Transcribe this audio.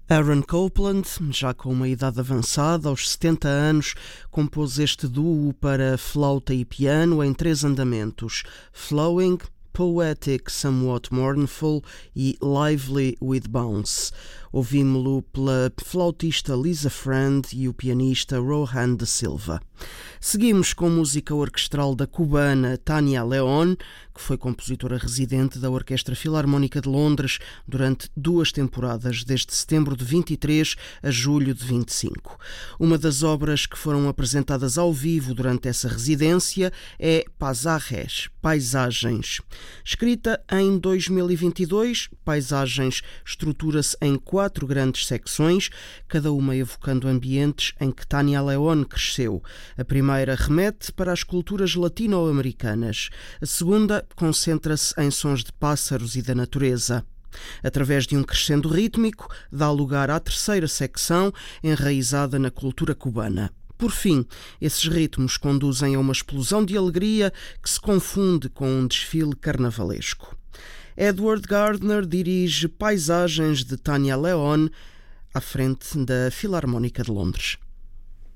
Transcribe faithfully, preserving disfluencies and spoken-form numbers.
Aaron Copland, já com uma idade avançada, aos setenta anos, compôs este duo para flauta e piano em três andamentos: Flowing, Poetic, Somewhat Mournful e Lively with Bounce. Ouvimos-lo pela flautista Lisa Friend e o pianista Rohan de Silva. Seguimos com música orquestral da cubana Tania León, que foi compositora residente da Orquestra Filarmónica de Londres durante duas temporadas, desde setembro de vinte e três a julho de vinte e cinco. Uma das obras que foram apresentadas ao vivo durante essa residência é Paisajes, Paisagens. Escrita em dois mil e vinte e dois, Paisagens estrutura-se em quatro grandes secções, cada uma evocando ambientes em que Tania León cresceu. A primeira remete para as culturas latino-americanas. A segunda concentra-se em sons de pássaros e da natureza. Através de um crescendo rítmico, dá lugar à terceira secção, enraizada na cultura cubana. Por fim, esses ritmos conduzem a uma explosão de alegria que se confunde com um desfile carnavalesco. Edward Gardner dirige Paisagens de Tania León à frente da Filarmónica de Londres.